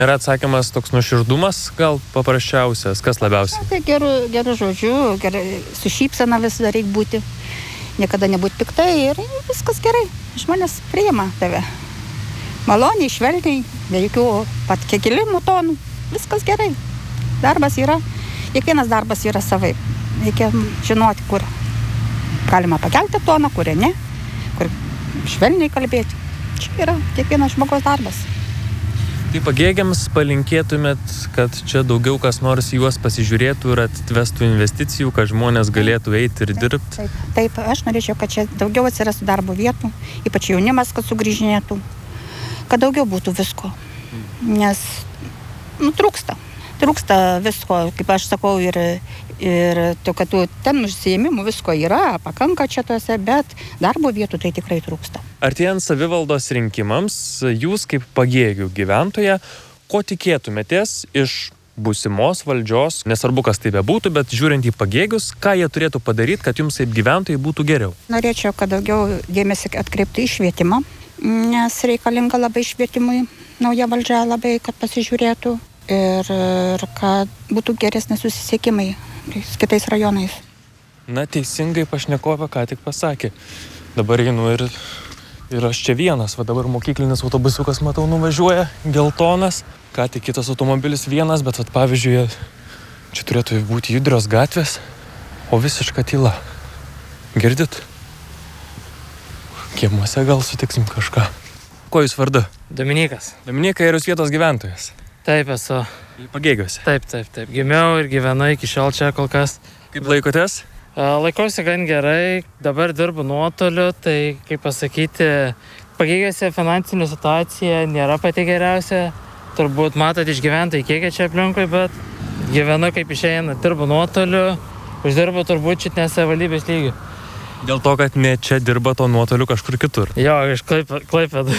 Yra atsakymas toks nuoširdumas, gal paprasčiausias, kas labiausiai? Tai gerų žodžių, su šypsena visada reikia būti, niekada nebūti piktai ir viskas gerai. Žmonės priima tave. Maloniai, švelniai, be jokių pat kekilimų tonų, viskas gerai. Darbas yra, kiekvienas darbas yra savaip. Reikia žinoti, kur galima pakelti toną, kur ne, kur švelniai kalbėti. Čia yra kiekvienas žmogaus darbas. Tai Pagėgiams palinkėtumėt, kad čia daugiau kas nors juos pasižiūrėtų ir atvestų investicijų, kad žmonės galėtų eiti ir dirbti? Taip, aš norėčiau, kad čia daugiau atsirastų darbo vietų, ypač jaunimas, kad sugrįžinėtų, kad daugiau būtų visko, nes trūksta visko, kaip aš sakau, ir kad ten užsiėmimų visko yra, pakanka čia tuose, bet darbo vietų tai tikrai trūksta. Artėjant savivaldos rinkimams, jūs kaip Pagėgių gyventoja, ko tikėtumėtės iš būsimos valdžios, nesvarbu kas tai bebūtų, bet žiūrint į Pagėgius, ką jie turėtų padaryti, kad jums kaip gyventojai būtų geriau? Norėčiau, kad daugiau dėmesį atkreiptų į švietimą, nes reikalinga labai švietimui, nauja valdžia labai, kad pasižiūrėtų ir kad būtų geresni susisiekimai su kitais rajonais. Na, teisingai pašnekovė ką tik pasakė. Dabar einu ir aš čia vienas, va dabar mokyklinis autobusiukas, matau, nuvažiuoja, geltonas. Ką tik kitas automobilis vienas, bet pavyzdžiui, čia turėtų būti judrios gatvės, o visiška tyla. Girdit? Kiemuose gal sutiksim kažką. Ko jūs vardu? Dominykas. Dominyka, ir jūs vietos gyventojas? Taip, esu. Pagėgiuose? Taip. Gimiau ir gyvenu iki šiol čia kol kas. Kaip laikotės? Laikausi gan gerai, dabar dirbu nuotoliu, tai kaip pasakyti, Pagėgiuose finansinė situacija nėra pati geriausia. Turbūt matot iš gyventojų kiek čia aplinkui, bet gyvenu kaip išeina, dirbu nuotoliu, uždirbu turbūt čia savivaldybės lygių. Dėl to, kad ne čia dirba to nuotoliu kažkur kitur? Jo, iš Klaipėdų.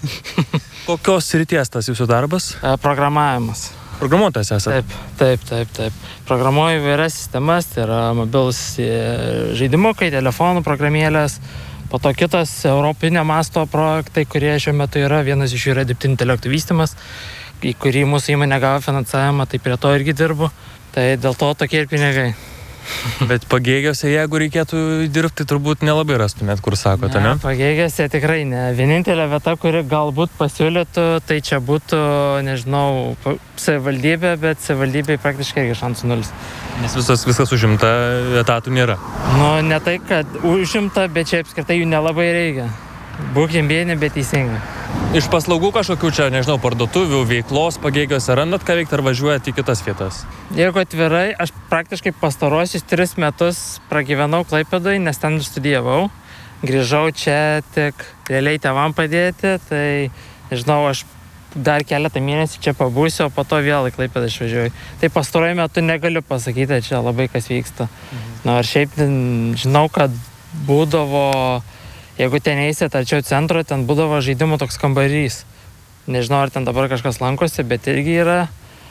Kokios srities tas jūsų darbas? Programavimas. Programuotojas esate? Taip. Programuoju įvairias sistemas, tai yra mobilus žaidimukai, telefonų programėlės, po to kitas europinio masto projektai, kurie šiuo metu yra, vienas iš jų yra dirbtinio intelekto vystymas, į kurį mūsų įmonė gavo finansavimą, tai prie to irgi dirbu, tai dėl to tokie ir pinigai. Bet Pagėgiuose, jeigu reikėtų dirbti, turbūt nelabai rastumėt, kur sakote, ne? Pagėgiuose tikrai ne. Vienintelė vieta, kuri galbūt pasiūlytų, tai čia būtų, nežinau, savivaldybė, bet savivaldybėje praktiškai irgi šansų nulis. Nes viskas užimta, etatų nėra. Ne tai, kad užimta, bet čia apskritai jų nelabai reikia. Būkim vieni, bet teisingai. Iš paslaugų kažkokių čia, nežinau, parduotuvių, veiklos Pagėgiuose randat ką veikti ar važiuojat į kitas vietas? Jeigu atvirai, aš praktiškai pastarosius 3 metus pragyvenau Klaipėdoj, nes ten studijavau. Grįžau čia tik realiai tėvam padėti, tai, nežinau, aš dar keletą mėnesių čia pabūsiu, o po to vėl į Klaipėdą išvažiuoju. Tai pastaruoju metu negaliu pasakyti, čia labai kas vyksta. Ir šiaip žinau, kad būdavo, jeigu ten eisit arčiau centro, ten būdavo žaidimų toks kambarys. Nežinau, ar ten dabar kažkas lankosi, bet irgi yra.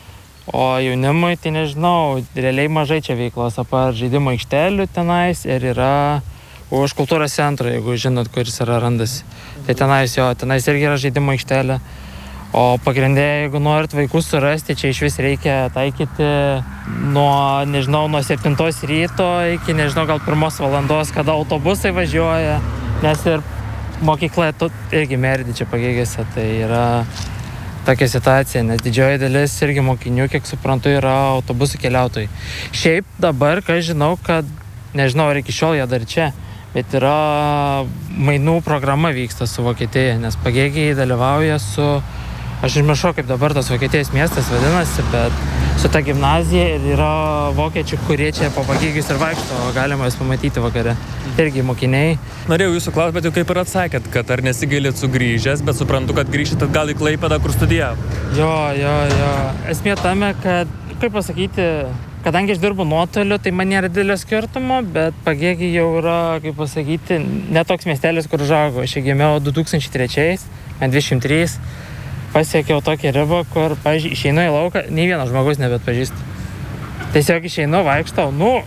O jaunimui, tai nežinau, realiai mažai čia veiklos, apart žaidimo aikštelių tenais ir yra už kultūros centro, jeigu žinot, kuris yra randasi. Tai tenais irgi yra žaidimo aikštelė. O pagrindė, jeigu norit vaikus surasti, čia iš vis reikia taikyti nuo 7 ryto iki, gal 1 valandos, kada autobusai važiuoja. Nes ir mokykla irgi merdi čia Pagėgiuose, tai yra tokia situacija, nes didžioji dalis irgi mokinių, kiek suprantu, yra autobusų keliautojai. Šiaip dabar, kai žinau, kad, nežinau, ar iki šiol jie dar čia, bet yra mainų programa vyksta su Vokietija, nes Pagėgiai dalyvauja su, aš užmiršau, kaip dabar tas Vokietijos miestas vadinasi, bet su ta gimnazija ir yra vokiečių, kurie čia po Pagėgius ir vaikšto, galima jas pamatyti vakare. Irgi mokiniai. Norėjau jūsų klausti, bet jau kaip ir atsakėt, kad ar nesigailit sugrįžęs, bet suprantu, kad grįžit atgal į Klaipėdą, kur studijavo. Jo. Esmė tame, kad, kaip pasakyti, kadangi aš dirbu nuotoliu, tai man nėra didelio skirtumo, bet Pagėgiai jau yra, kaip pasakyti, netoks miestelis, kur užaugau. Aš gimiau 2003, 23. Pasiekiau tokią ribą, kur, pavyzdžiui, išeinu į lauką, nei vienas žmogus nebeatpažįstu. Tiesiog išeinu, vaikštau,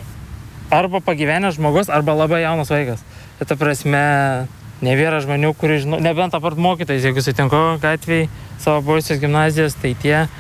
arba pagyvenęs žmogus, arba labai jaunas vaikas. Tai ta prasme, nebėra žmonių, kurį žinau, nebent apart mokytojais, jeigu sutinku gatvėj savo buvusios gimnazijos, tai tie